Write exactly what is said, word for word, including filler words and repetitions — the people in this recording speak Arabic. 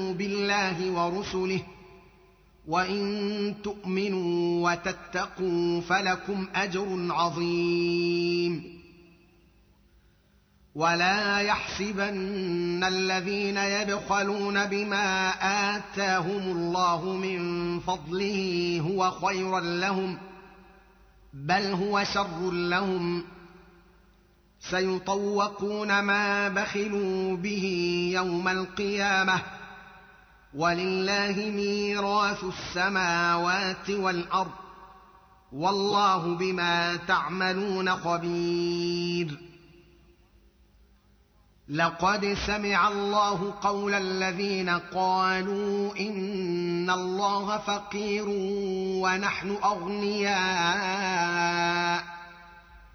آمنوا بالله ورسله وإن تؤمنوا وتتقوا فلكم أجر عظيم. ولا يحسبن الذين يبخلون بما آتاهم الله من فضله هو خيرا لهم، بل هو شر لهم، سيطوقون ما بخلوا به يوم القيامة، ولله ميراث السماوات والأرض، والله بما تعملون خبير. لقد سمع الله قول الذين قالوا إن الله فقير ونحن أغنياء